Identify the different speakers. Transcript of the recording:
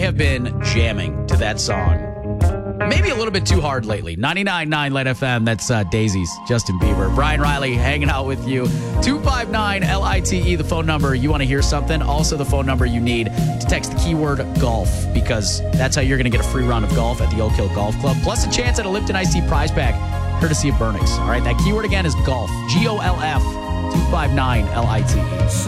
Speaker 1: have been jamming to that song. Maybe a little bit too hard lately. 99.9 Light FM, that's Daisy's Justin Bieber. Brian Riley hanging out with you. 259-LITE, the phone number. You want to hear something? Also the phone number you need to text the keyword golf, because that's how you're going to get a free round of golf at the Oak Hill Golf Club, plus a chance at a Lipton Iced Tea prize pack, courtesy of Burnix. All right, that keyword again is golf. GOLF, 259-LITE.